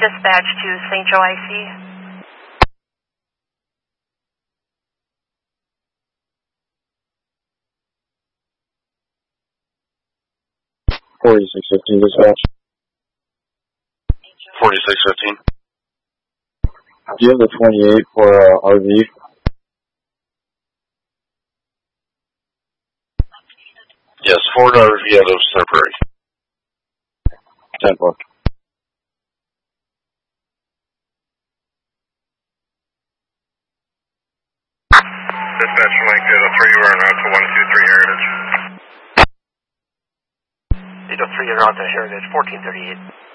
Dispatch to St. Joe IC. 4615 dispatch. 4615. Do you have the 28 for RV? Yes, Ford RV out of Sudbury. 10-4. Dispatch Link 803, you are en route to 123 Heritage. 803 en route to Heritage, 1438.